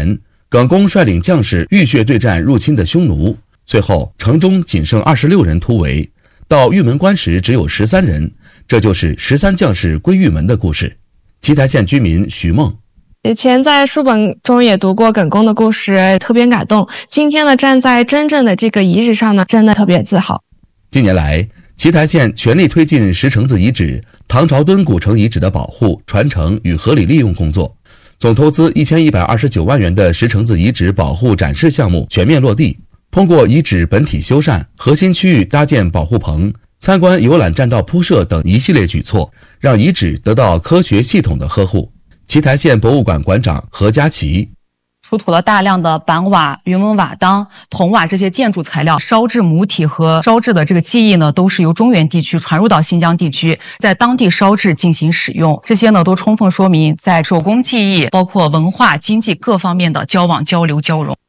前，耿恭率领将士浴血对战入侵的匈奴，最后城中仅剩26人突围，到玉门关时只有13人，这就是13将士归玉门的故事。奇台县居民徐梦， 以前在书本中也读过耿恭的故事，特别感动。今天呢，站在真正的这个遗址上呢，真的特别自豪。 近年来，奇台县全力推进石城子遗址、唐朝墩古城遗址的保护、传承与合理利用工作，总投资1129万元的石城子遗址保护展示项目全面落地。通过遗址本体修缮、核心区域搭建保护棚、参观游览栈道铺设等一系列举措，让遗址得到科学系统的呵护。奇台县博物馆馆长何佳琪， 出土了大量的板瓦、云纹瓦当、铜瓦这些建筑材料，烧制母体和烧制的这个技艺呢，都是由中原地区传入到新疆地区，在当地烧制进行使用。这些呢，都充分说明在手工技艺、包括文化、经济各方面的交往、交流、交融。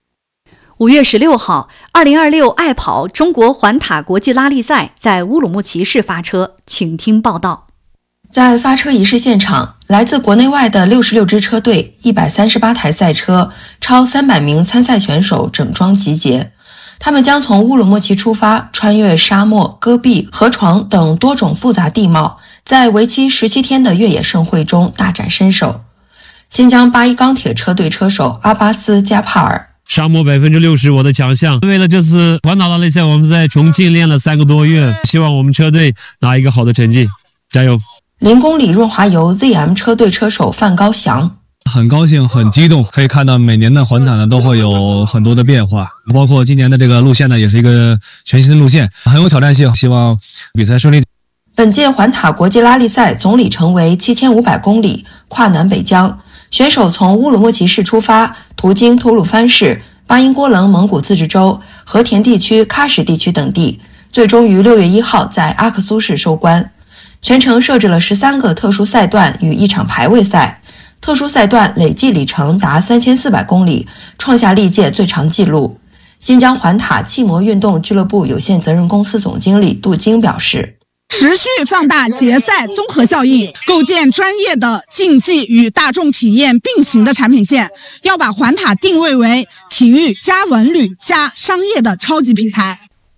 5月16号，2026爱跑中国环塔国际拉力赛在乌鲁木齐市发车，请听报道。 在发车仪式现场，来自国内外的66支车队、138台赛车、超300名参赛选手整装集结。他们将从乌鲁木齐出发，穿越沙漠、戈壁、河床等多种复杂地貌，在为期17天的越野盛会中大展身手。新疆81钢铁车队车手阿巴斯加帕尔， 沙漠60%我的强项，为了这次环岛拉力赛，我们在重庆练了3个多月，希望我们车队拿一个好的成绩，加油 0公里润滑油 ZM 车队车手范高翔， 很高兴很激动，可以看到每年的环塔呢都会有很多的变化，包括今年的这个路线呢也是一个全新的路线，很有挑战性，希望比赛顺利。 本届环塔国际拉力赛总里程为7500公里，跨南北疆，选手从乌鲁木齐市出发，途经吐鲁番市、巴音郭楞蒙古自治州、和田地区、喀什地区等地，最终于6月1号在阿克苏市收官。全程设置了13个特殊赛段与1场排位赛，特殊赛段累计里程达3400公里，创下历届最长纪录。新疆环塔汽摩运动俱乐部有限责任公司总经理杜晶表示， 持续放大节赛综合效应，构建专业的竞技与大众体验并行的产品线，要把环塔定位为体育加文旅加商业的超级平台。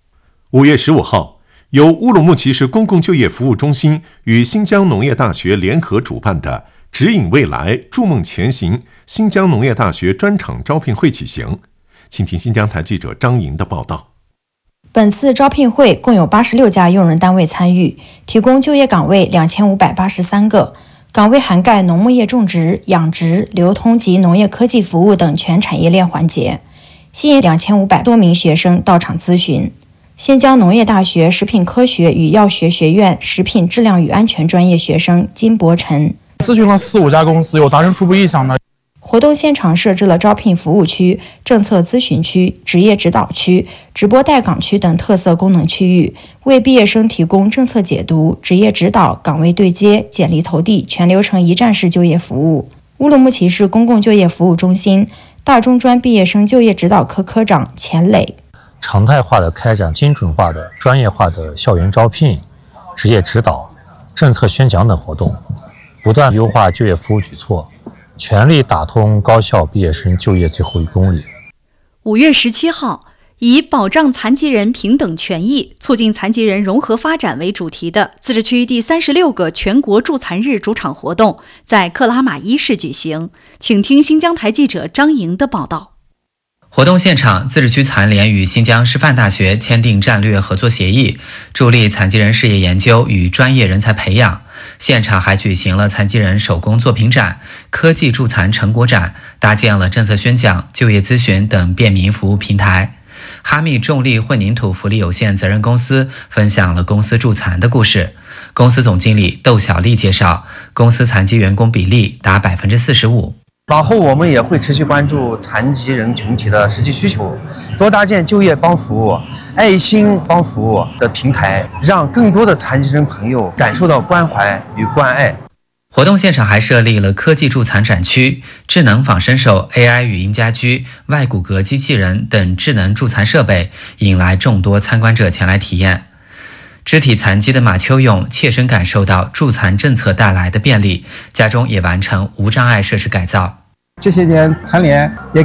5月15号，由乌鲁木齐市公共就业服务中心与新疆农业大学联合主办的“指引未来，筑梦前行”新疆农业大学专场招聘会举行。请听新疆台记者张莹的报道。 本次招聘会共有86家用人单位参与，提供就业岗位2583个，岗位涵盖农牧业种植、养殖、流通及农业科技服务等全产业链环节，吸引2500多名学生到场咨询。新疆农业大学食品科学与药学学院食品质量与安全专业学生金博晨， 咨询了4、5家公司，有达成初步意向的。 活动现场设置了招聘服务区、政策咨询区、职业指导区、直播待岗区等特色功能区域，为毕业生提供政策解读、职业指导、岗位对接、简历投递全流程一站式就业服务。乌鲁木齐市公共就业服务中心大中专毕业生就业指导科科长钱磊， 常态化的开展精准化的专业化的校园招聘、职业指导、政策宣讲等活动，不断优化就业服务举措，全力打通高校毕业生就业最后1公里。 5月17号，以保障残疾人平等权益、促进残疾人融合发展为主题的自治区第36个全国助残日主场活动在克拉玛依市举行。请听新疆台记者张莹的报道。 活动现场，自治区残联与新疆师范大学签订战略合作协议，助力残疾人事业研究与专业人才培养。现场还举行了残疾人手工作品展、科技助残成果展，搭建了政策宣讲、就业咨询等便民服务平台。哈密重力混凝土福利有限责任公司分享了公司助残的故事。公司总经理窦小丽介绍，公司残疾员工比例达45%。 往后我们也会持续关注残疾人群体的实际需求，多搭建就业帮服务、爱心帮服务的平台，让更多的残疾人朋友感受到关怀与关爱。 活动现场还设立了科技助残展区、智能仿生手、AI 语音家居、外骨骼机器人等智能助残设备，引来众多参观者前来体验。肢体残疾的马秋勇切身感受到助残政策带来的便利，家中也完成无障碍设施改造。 这些年残联也